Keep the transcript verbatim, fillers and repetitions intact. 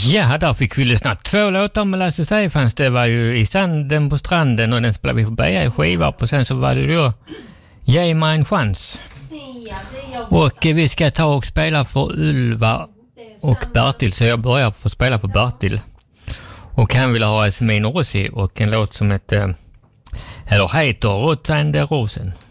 Ja, där fick vi lyssna två låtar med Lasse Stefans. Det var ju I sanden på stranden och den spelade vi på Beja i skiva. Och sen så var det då Ge mig en chans. Och vi ska ta och spela för Ylva och Bertil. Så jag börjar få spela för Bertil. Och han vill ha Esmin Rossi och en låt som heter, eller heter Rotsande Rosen.